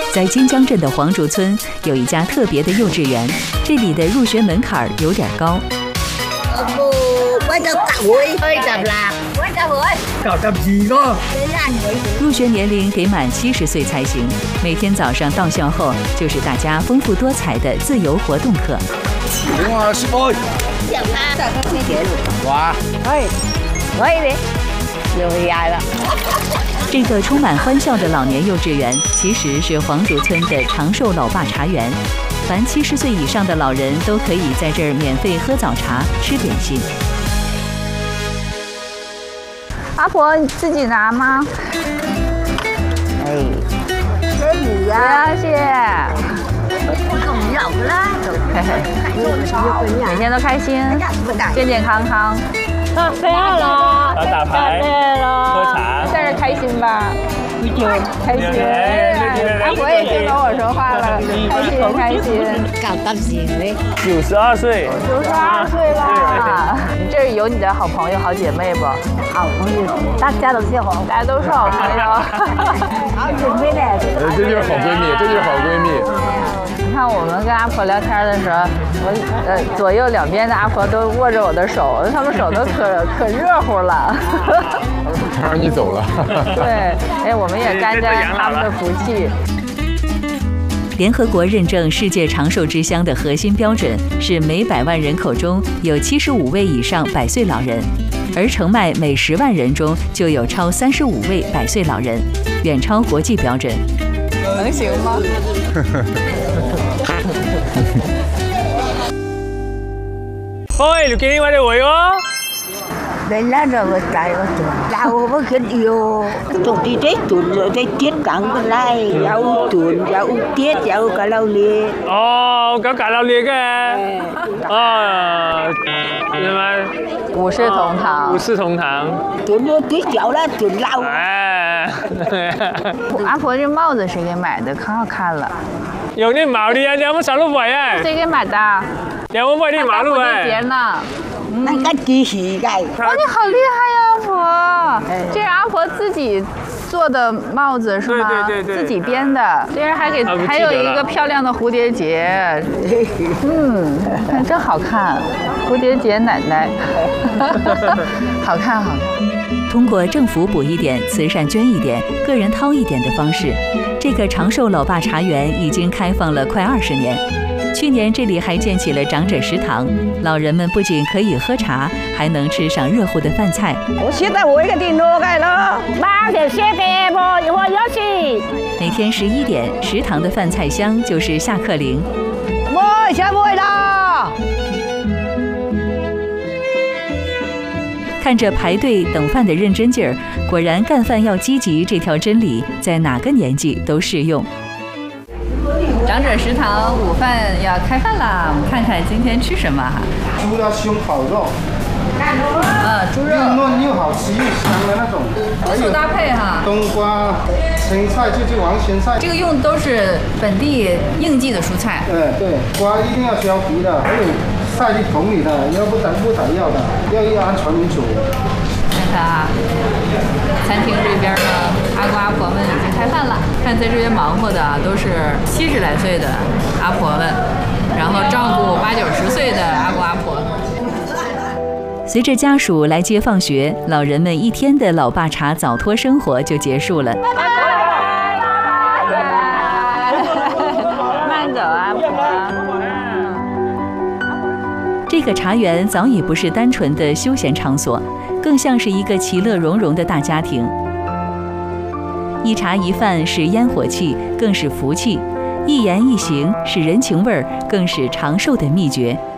在金江镇的黄竹村有一家特别的幼稚园，这里的入学门槛有点高。入学年龄得满70岁才行。每天早上到校后，就是大家丰富多彩的自由活动课。这个充满欢笑的老年幼稚园，其实是黄竹村的长寿老爸茶园。凡70岁以上的老人都可以在这儿免费喝早茶、吃点心。 阿婆，你自己拿吗？ 哎，给你呀， 谢谢。每天都开心，健健康康。 飞了， 打牌，喝茶， 在这开心吧？开心。阿婆也听懂我说话了，开心。 搞到几岁 ？92岁。 92岁了。你这儿有你的好朋友、好姐妹不？ 好朋友，大家都是好， 大家都是好朋友。 好姐妹呢？ 这就是好闺蜜，这就是好闺蜜。 你看我们跟阿婆聊天的时候，我左右两边的阿婆都握着我的手，他们手都可热乎了。 看让你走了。 对，哎，我们也沾沾他们的福气。 联合国认证世界长寿之乡的核心标准是每100万人口中有75位以上100岁老人，而澄迈每10万人中就有超35位100岁老人，远超国际标准。 能行吗？ 喂，你見我哋會喎？ Đây là rồi trái ở chỗ rau với cái điều chỗ đi đấy tuần rồi đây tiết cắn bên này rau tuần rau tiết rau cả lâu liền. Có cả lâu liền嘅。原來五世同堂。 五世同堂。 tuần rồi tiết rau là tuần lâu。 阿婆，这帽子谁给买的？可好看了。 有啲毛的啊，你有冇手攞位啊？ 谁给买的？ 有冇位啲毛路啊？ 节呢？ 那个机器盖。 哇，你好厉害呀，阿婆！这是阿婆自己做的帽子是吗？ 对， 自己编的。这人还有一个漂亮的蝴蝶结，看真好看，蝴蝶结奶奶，好看。 通过政府补一点、慈善捐一点、个人掏一点的方式，这个长寿老爸茶园已经开放了快20年。去年这里还建起了长者食堂，老人们不仅可以喝茶，还能吃上热乎的饭菜。 我现在我一个电脑盖了，8点7点我要去。 每天11点，食堂的饭菜香就是下课铃。 我下不会啦。 看着排队等饭的认真劲儿，果然干饭要积极这条真理在哪个年纪都适用。 长者食堂午饭要开饭啦，我们看看今天吃什么哈。 猪的胸烤肉， 猪肉又嫩又好吃又香的那种， 多素搭配哈。 冬瓜、青菜就是黄咸菜， 这个用都是本地应季的蔬菜。 对，瓜一定要削皮的，还有晒进桶里的，要不然不打药的，要按传统煮。 看看啊，餐厅这边呢，阿公阿婆们已经开饭了。看在这边忙活的都是70来岁的阿婆们，然后照顾80、90岁的阿公阿婆。 随着家属来接放学，老人们一天的老爸茶早托生活就结束了。 慢走啊，阿婆。 这个茶园早已不是单纯的休闲场所，更像是一个其乐融融的大家庭。一茶一饭是烟火气，更是福气；一言一行是人情味儿，更是长寿的秘诀。